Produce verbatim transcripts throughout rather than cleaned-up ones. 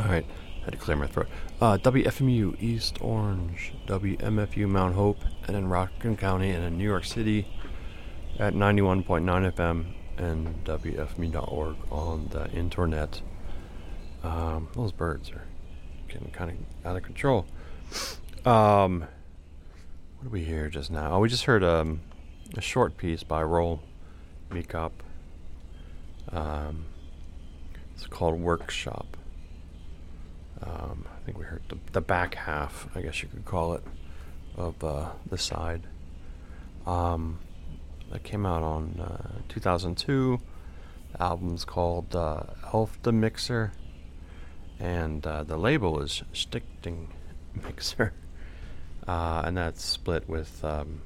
Alright, had to clear my throat. Uh, W F M U East Orange, W M F U Mount Hope, and in Rockland County and in New York City at ninety-one point nine F M and W F M U dot org on the internet. Um, those birds are getting kind of out of control. Um, what did we hear just now? Oh, we just heard um, a short piece by Roll Meekop. Um, it's called Workshop. Um, I think we heard the, the back half, I guess you could call it, of uh, the side. Um, that came out on uh, two thousand two. The album's called uh, Elf the Mixer, and uh, the label is Stichting Mixer, uh, and that's split with. Um,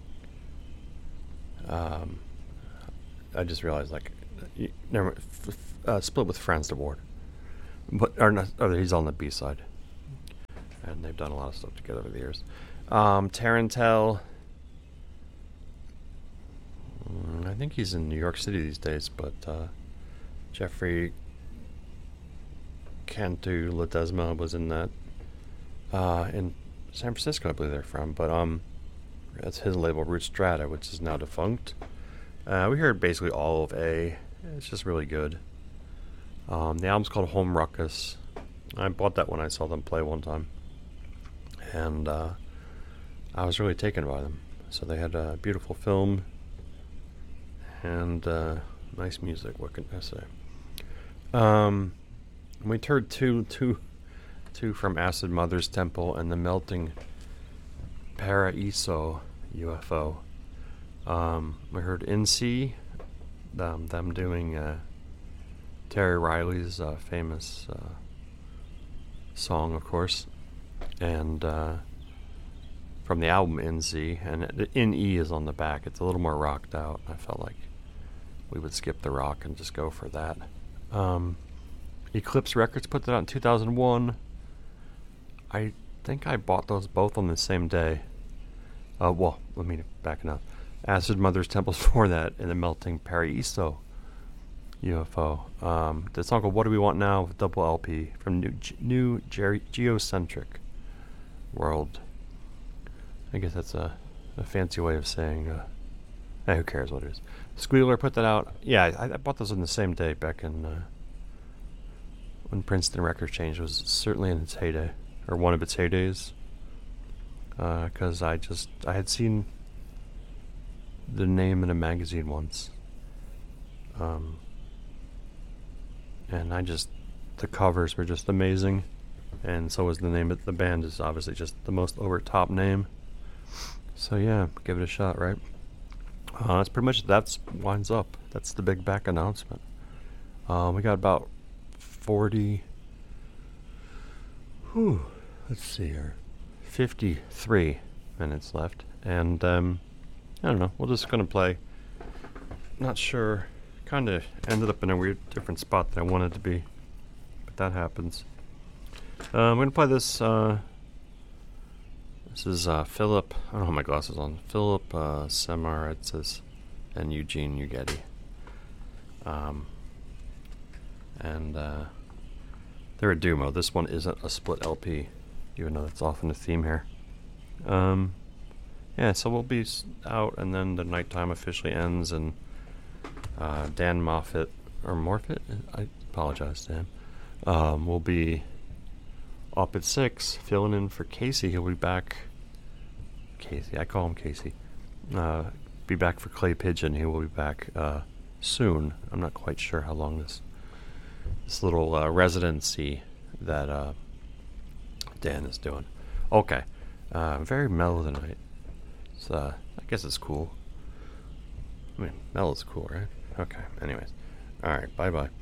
um, I just realized, like, you, never f- f- uh, split with Franz Ward. But or not, or he's on the B side, and they've done a lot of stuff together over the years. Um, Tarantel, mm, I think he's in New York City these days, but uh, Jeffrey Cantu Ledesma was in that uh, in San Francisco, I believe they're from. But um, that's his label, Root Strata, which is now defunct. Uh, we heard basically all of A. It's just really good. Um, the album's called Home Ruckus. I bought that when I saw them play one time. And uh, I was really taken by them. So they had a beautiful film and uh, nice music. What can I say? Um, we heard two, two, two from Acid Mother's Temple and the Melting Paraiso U F O. Um, we heard N C, um, them doing... Uh, Terry Riley's uh, famous uh, song, of course, and uh, from the album N Z, and the N E is on the back. It's a little more rocked out. I felt like we would skip the rock and just go for that. Um, Eclipse Records put that out in two thousand one. I think I bought those both on the same day. Uh, well, let me back it up. Acid Mother's Temples before that, and the Melting Paraiso U F O. Um, the song called What Do We Want Now, double L P from New, G- new Ge- Geocentric World. I guess that's a, a fancy way of saying, uh, eh, who cares what it is. Squealer put that out. Yeah, I, I bought those on the same day back in uh, when Princeton Record Exchange was certainly in its heyday, or one of its heydays. Because uh, I just, I had seen the name in a magazine once. Um, And I just, the covers were just amazing. And so was the name of the band, is obviously just the most over top name. So yeah, give it a shot, right? Uh, that's pretty much, that's winds up. That's the big back announcement. Uh, we got about forty, whew, let's see here, fifty-three minutes left. And um, I don't know, we're just going to play, not sure. Kind of ended up in a weird different spot than I wanted to be, but that happens. Uh, I'm going to play this. Uh, this is uh, Philip. I don't have my glasses on. Philip uh, Samaritzis and Eugene Ugeti. Um, and uh, they're a duo. This one isn't a split L P, even though that's often a theme here. Um, yeah, so we'll be out, and then the nighttime officially ends, and Uh, Dan Moffat, or Morfitt, I apologize to him, um, will be up at six, filling in for Casey. He'll be back, Casey, I call him Casey, uh, be back for Clay Pigeon. He will be back uh, soon. I'm not quite sure how long this this little uh, residency that uh, Dan is doing. Okay, uh, very mellow tonight. So, uh, I guess it's cool. I mean, mellow is cool, right? Okay, anyways. Alright, bye-bye.